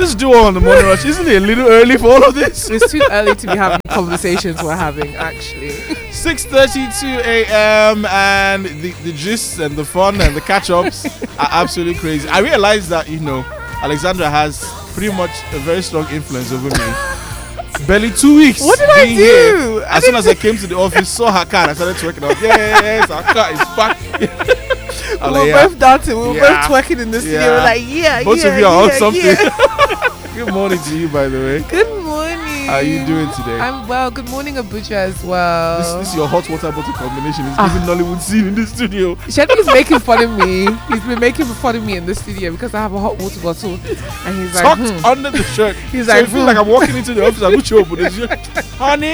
this duo on the morning rush, isn't it a little early for all of this? It's too early to be having conversations we're having, actually. 6:32 a.m. and the gist and the fun and the catch-ups are absolutely crazy. I realized that, Alexandra has pretty much a very strong influence over me. Barely 2 weeks. What did I do? Here, as soon as I came to the office, saw her car, and I started twerking out. Yes, our car is back. We were both dancing. We were both twerking in the studio. We were like, both of you are on something. Good morning to you, by the way. Good morning. How are you doing today? I'm well. Good morning, Abuja, as well. This is your hot water bottle combination. It's giving Nollywood scene in the studio. Shadi's making fun of me. He's been making fun of me in the studio because I have a hot water bottle. And he's like, tucked under the shirt. He's so like, it feels like I'm walking into the office and Uche open this shirt. Honey.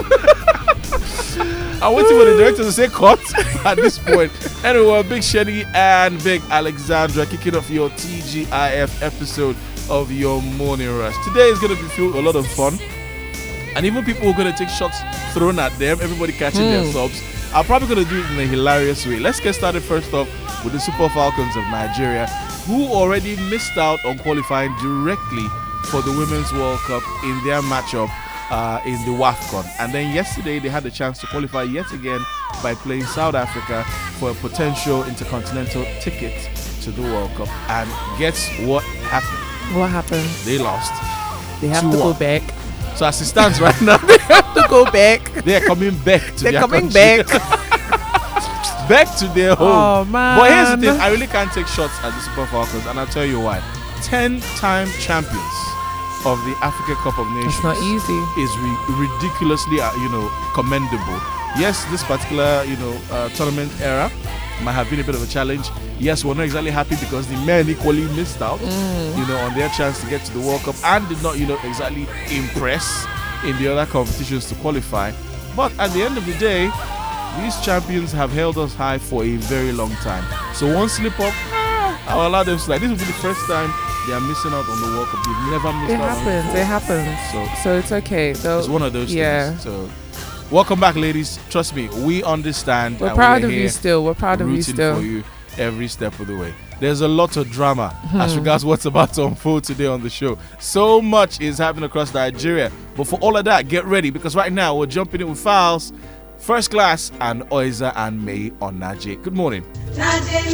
I'm waiting for the director to say cut at this point. Anyway, Big Shady and Big Alexandra kicking off your TGIF episode of your morning rush. Today is going to be filled with a lot of fun. And even people who are going to take shots thrown at them, everybody catching their subs, are probably going to do it in a hilarious way. Let's get started first off with the Super Falcons of Nigeria, who already missed out on qualifying directly for the Women's World Cup in their matchup in the WAFCON. And then yesterday they had the chance to qualify yet again by playing South Africa for a potential intercontinental ticket to the World Cup. And guess what happened? What happened? They lost. They have to go back. So as it stands right now, they have to go back. They are coming back to They're their coming country. back. Back to their home. Oh, man. But here's the thing, I really can't take shots at the Super Falcons, and I'll tell you why. 10-time champions of the Africa Cup of Nations. It's not easy. Is ridiculously, commendable. Yes, this particular, tournament era might have been a bit of a challenge. Yes, we're not exactly happy because the men equally missed out, on their chance to get to the World Cup and did not, exactly impress in the other competitions to qualify. But at the end of the day, these champions have held us high for a very long time. So one slip up, I'll allow them to slide. This will be the first time they are missing out on the World Cup. They've never missed out on it. It happens. So it's okay. It's one of those things. So welcome back, ladies. Trust me, we understand. We're proud of you still. We're proud of you still. For you every step of the way. There's a lot of drama as regards what's about to unfold today on the show. So much is happening across Nigeria. But for all of that, get ready because right now we're jumping in with Files, First Class, and Oiza and May Onaje. Good morning. Naje,